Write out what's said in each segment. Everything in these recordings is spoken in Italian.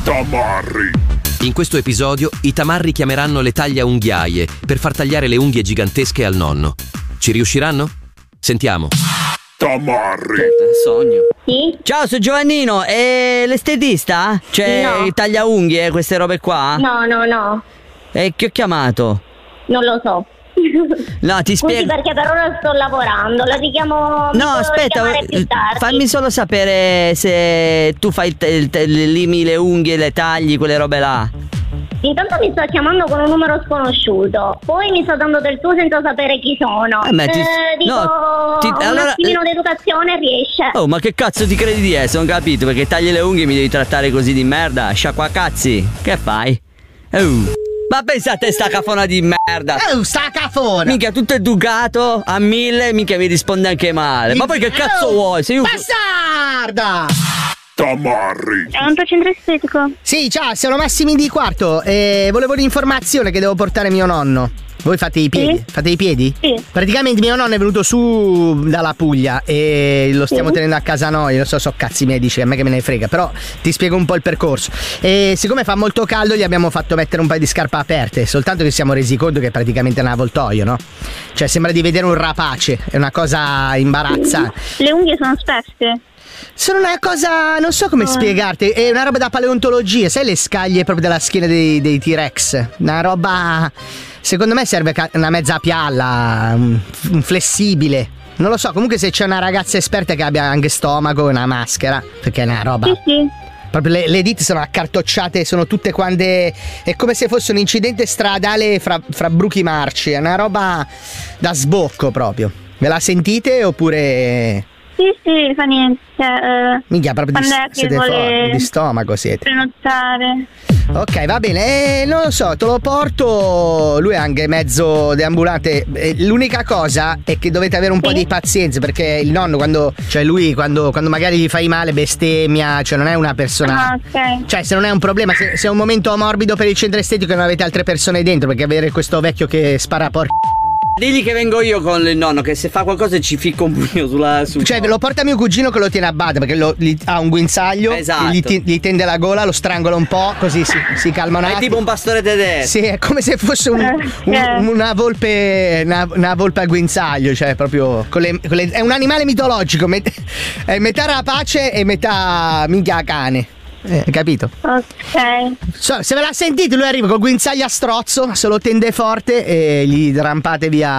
Tamarri. In questo episodio i tamarri chiameranno le tagliaunghiaie per far tagliare le unghie gigantesche al nonno. Ci riusciranno? Sentiamo. Tamarri. Sogno. Sì? Ciao, sono Giovannino. E l'estetista? Cioè, No. il tagliaunghie, queste robe qua? No. E che ho chiamato? Non lo so. No, ti Scusi spiego. perché per ora sto lavorando, la richiamo. No, aspetta, più tardi. fammi solo sapere se tu fai limi le unghie, le tagli, quelle robe là. Intanto mi sta chiamando con un numero sconosciuto, poi mi sta dando del tu senza sapere chi sono. Un attimino d'educazione riesce. Oh, ma che cazzo ti credi di essere? Non capito, perché tagli le unghie mi devi trattare così di merda? Sciacqua cazzi. Che fai? Ma pensate sta cafona di merda. Sta cafona. Minchia, tutto educato a 1000, minchia mi risponde anche male. Ma poi che cazzo vuoi? Se io... Bastarda! Tamarri. È un centro estetico? Sì, ciao, sono Massimi di Quarto e volevo l'informazione che devo portare mio nonno. Voi fate i piedi? Sì. Fate i piedi? Sì. Praticamente mio nonno è venuto su dalla Puglia e lo stiamo tenendo a casa noi. Non so cazzi medici, a me che me ne frega, però ti spiego un po' il percorso. E siccome fa molto caldo gli abbiamo fatto mettere un paio di scarpe aperte, soltanto che ci siamo resi conto che è praticamente un avvoltoio, no? Cioè sembra di vedere un rapace, è una cosa imbarazzante. Le unghie sono spesse. Sono una cosa, non so come spiegarti, è una roba da paleontologia, sai le scaglie proprio della schiena dei T-Rex? Una roba, secondo me serve una mezza pialla, un flessibile. Non lo so, comunque se c'è una ragazza esperta che abbia anche stomaco e una maschera, perché è una roba... Sì. Proprio le dita sono accartocciate, sono tutte quante... È come se fosse un incidente stradale fra bruchi marci, è una roba da sbocco proprio. Ve la sentite oppure... Sì, fa niente. Minchia, proprio siete forti, di stomaco siete. Prenotare. Ok, va bene, non lo so, te lo porto. Lui è anche mezzo deambulante. L'unica cosa è che dovete avere un po' di pazienza, perché il nonno quando magari gli fai male bestemmia, cioè non è una persona. Ok. Cioè se non è un problema, se è un momento morbido per il centro estetico e non avete altre persone dentro, perché avere questo vecchio che spara Digli che vengo io con il nonno, che se fa qualcosa ci ficco un pugno sul... Cioè lo porta mio cugino che lo tiene a bada, perché ha un guinzaglio. Esatto. Gli tende la gola, lo strangola un po', così si calma un attimo. È tipo un pastore tedesco. Sì, è come se fosse una volpe a guinzaglio, cioè proprio è un animale mitologico, è metà rapace e metà minchia cane. Capito? Ok. Se ve la sentite, lui arriva col guinzaglio a strozzo, se lo tende forte e gli rampate via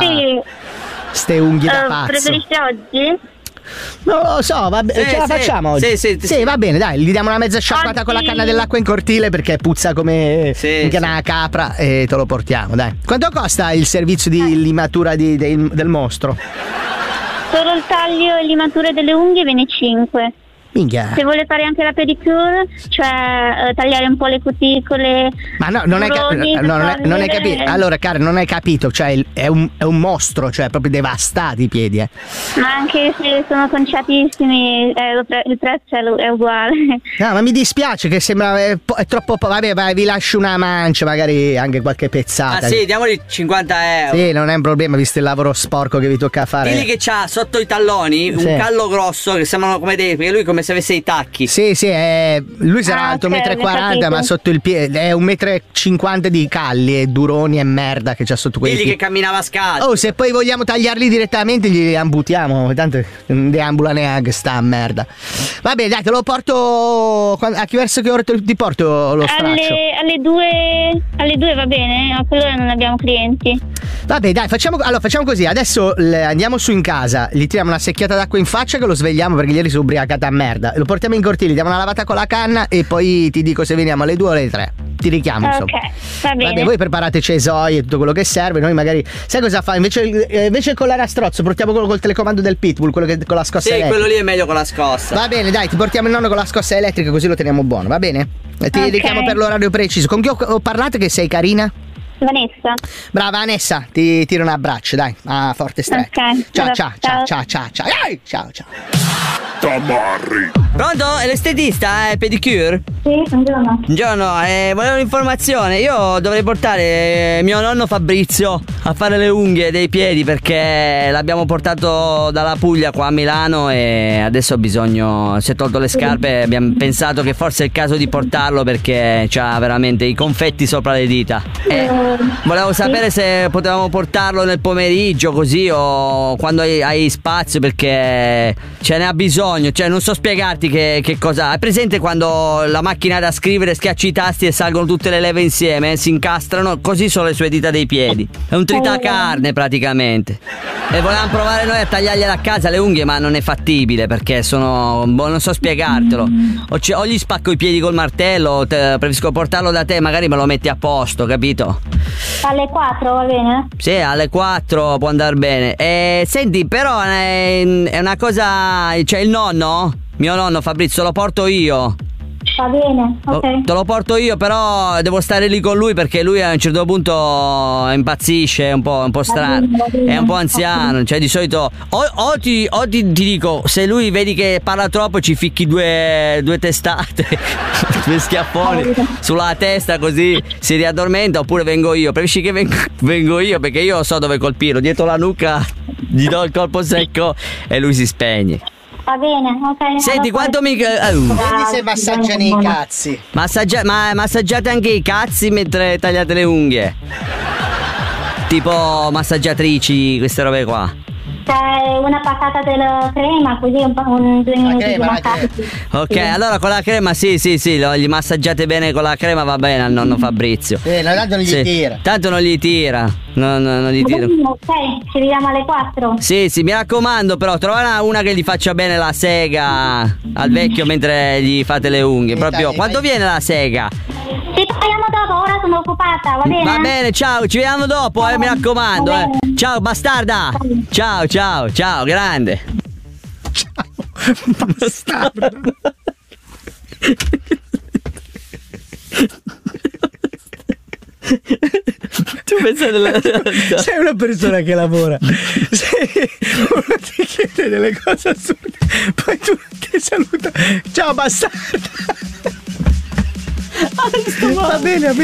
ste unghie da pazzo. Preferisci oggi? Non lo so, va bene, ce la facciamo oggi? Sì, va bene, dai, gli diamo una mezza sciacquata con la canna dell'acqua in cortile perché puzza come una capra e te lo portiamo, dai. Quanto costa il servizio di limatura del mostro? Solo il taglio e limatura delle unghie viene 5. Minchia. Se vuole fare anche la pedicure, cioè tagliare un po' le cuticole. Ma no, non hai capito. Allora, cara, non hai capito, cioè è un mostro, cioè proprio devastati i piedi, Ma anche se sono conciatissimi, il prezzo è uguale. No, ma mi dispiace che sembra è troppo. Vabbè, vi lascio una mancia, magari anche qualche pezzata. Ah sì, diamogli 50 euro. Sì, non è un problema visto il lavoro sporco che vi tocca fare. Digli che c'ha sotto i talloni un callo grosso che sembrano come dei, perché lui come se avesse i tacchi. Sì, lui sarà alto 1,40 m, ma sotto il piede è 1,50 m di calli e duroni e merda che c'ha sotto quelli. Digli che camminava a scalzo. Oh, se poi vogliamo tagliarli direttamente gli amputiamo, tanto non deambula neanche sta merda. Vabbè, dai, te lo porto verso che ora ti porto lo straccio? Alle 2 va bene, a quell'ora non abbiamo clienti. Vabbè, dai, facciamo così. Adesso andiamo su in casa, gli tiriamo una secchiata d'acqua in faccia che lo svegliamo perché ieri si è ubriacata a merda. Lo portiamo in cortile, diamo una lavata con la canna e poi ti dico se veniamo alle 2 o alle 3. Ti richiamo, insomma. Ok, va bene. Vabbè, voi preparate cesoi e tutto quello che serve, noi magari. Sai cosa fa? Invece con l'arastrozzo portiamo quello col telecomando del pitbull, quello che con la scossa elettrica. Sì, quello lì è meglio con la scossa. Va bene, dai, ti portiamo il nonno con la scossa elettrica così lo teniamo buono, va bene? Ti richiamo per l'orario preciso. Con chi ho parlato che sei carina? Vanessa. Brava Vanessa, ti tiro un abbraccio, dai. Forte stretto. Ok. Ciao. Tamarri. Pronto? È l'estetista, pedicure? Sì, buongiorno. Buongiorno, volevo un'informazione. Io dovrei portare mio nonno Fabrizio a fare le unghie dei piedi perché l'abbiamo portato dalla Puglia qua a Milano e adesso ha bisogno, si è tolto le scarpe, abbiamo pensato che forse è il caso di portarlo perché c'ha veramente i confetti sopra le dita. Volevo sapere se potevamo portarlo nel pomeriggio così o quando hai spazio perché ce ne ha bisogno, cioè non so spiegarti che cosa. È presente quando la macchina da scrivere schiacci i tasti e salgono tutte le leve insieme, si incastrano, così sono le sue dita dei piedi. È un tritacarne praticamente. E volevamo provare noi a tagliargliela a casa le unghie, ma non è fattibile perché sono, non so spiegartelo. O gli spacco i piedi col martello, o preferisco portarlo da te, magari me lo metti a posto, capito? Alle 4 va bene? Sì, alle 4 può andare bene. Senti, però è una cosa, cioè il nonno, mio nonno Fabrizio, lo porto io. Va bene, ok. Te lo porto io, però devo stare lì con lui perché lui a un certo punto impazzisce, è un po' strano, è un po' anziano, cioè di solito o ti dico, se lui vedi che parla troppo ci ficchi due testate, due schiaffoni sulla testa così si riaddormenta, oppure vengo io, preferisci che vengo io perché io so dove colpirlo, dietro la nuca gli do il colpo secco e lui si spegne. Va bene, ok. Senti, quanto mi... Vedi se massaggiano i cazzi. Massaggiate anche i cazzi mentre tagliate le unghie. Tipo massaggiatrici, queste robe qua. C'è una passata della crema, così un 2 minuti di massaggio. Ok, sì. allora con la crema sì, gli massaggiate bene con la crema, va bene al nonno Fabrizio. Tanto non gli tira. Tanto non gli tira. Non gli tira. Ok, ci vediamo alle 4. Sì, mi raccomando, però trova una che gli faccia bene la sega al vecchio mentre gli fate le unghie. Proprio, quando viene la sega? Ci parliamo dopo, ora sono occupata, va bene? Va bene, ciao, ci vediamo dopo, mi raccomando. Ciao, bastarda. Ciao, grande. Ciao, bastarda. Tu pensi sei una persona che lavora, uno ti chiede delle cose assurde, poi tu ti saluta, ciao bastarda. Va bene.